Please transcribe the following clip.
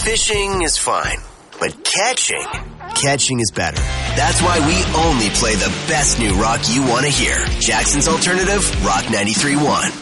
Fishing is fine, but catching is better. That's why we only play the best new rock you want to hear. Jackson's Alternative, Rock 93.1.